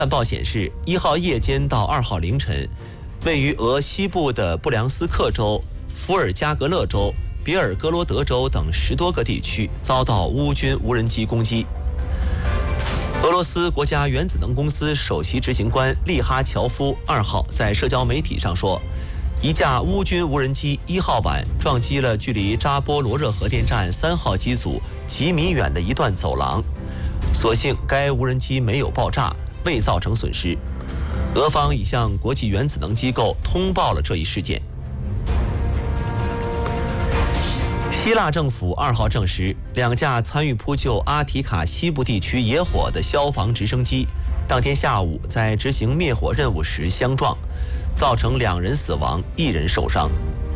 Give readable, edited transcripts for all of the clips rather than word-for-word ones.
战报显示，1号夜间到2号凌晨，位于俄西部的布良斯克州、伏尔加格勒州、别尔哥罗德州等10多个地区遭到乌军无人机攻击。俄罗斯国家原子能公司首席执行官利哈乔夫2号在社交媒体上说，一架乌军无人机1号晚撞击了距离扎波罗热核电站3号机组几米远的一段走廊，所幸该无人机没有爆炸，未造成损失。俄方已向国际原子能机构通报了这一事件。希腊政府2号证实，2架参与扑救阿提卡西部地区野火的消防直升机，当天下午在执行灭火任务时相撞，造成2人死亡，1人受伤。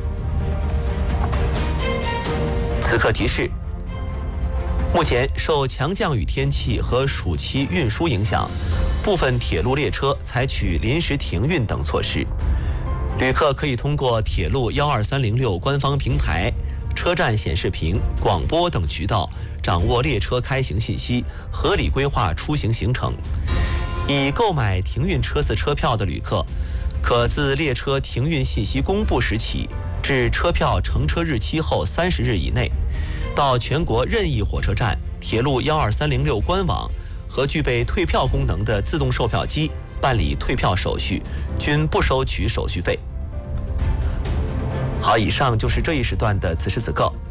此刻提示：目前受强降雨天气和暑期运输影响，部分铁路列车采取临时停运等措施。旅客可以通过铁路12306官方平台、车站显示屏、广播等渠道掌握列车开行信息，合理规划出行行程。已购买停运车次车票的旅客，可自列车停运信息公布时起至车票乘车日期后30日以内，到全国任意火车站、铁路12306官网和具备退票功能的自动售票机办理退票手续，均不收取手续费。好，以上就是这一时段的此时此刻